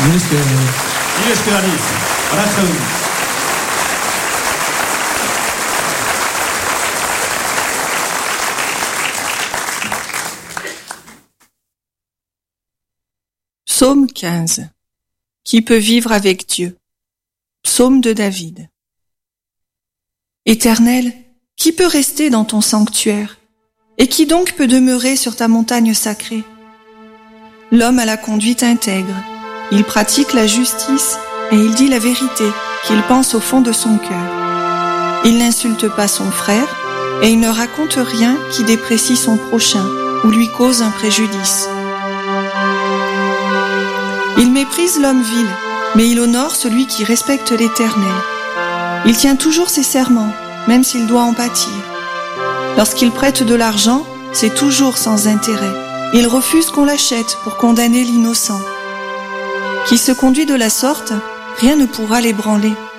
Psaume 15. Qui peut vivre avec Dieu? Psaume de David. Éternel, qui peut rester dans ton sanctuaire? Et qui donc peut demeurer sur ta montagne sacrée? L'homme a la conduite intègre, il pratique la justice et il dit la vérité qu'il pense au fond de son cœur. Il n'insulte pas son frère et il ne raconte rien qui déprécie son prochain ou lui cause un préjudice. Il méprise l'homme vil, mais il honore celui qui respecte l'Éternel. Il tient toujours ses serments, même s'il doit en pâtir. Lorsqu'il prête de l'argent, c'est toujours sans intérêt. Il refuse qu'on l'achète pour condamner l'innocent. Qui se conduit de la sorte, rien ne pourra l'ébranler.